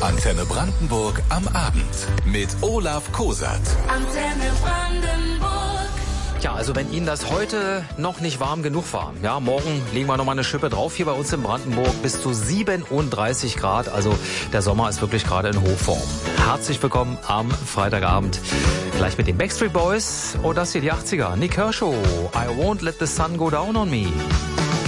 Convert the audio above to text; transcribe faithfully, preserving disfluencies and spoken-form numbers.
Antenne Brandenburg am Abend mit Olaf Kosat. Antenne Brandenburg. Ja, also wenn Ihnen das heute noch nicht warm genug war, ja, morgen legen wir nochmal eine Schippe drauf hier bei uns in Brandenburg, bis zu siebenunddreißig Grad, also der Sommer ist wirklich gerade in Hochform. Herzlich willkommen am Freitagabend, gleich mit den Backstreet Boys und das hier die achtziger, Nick Kershaw, I won't let the sun go down on me.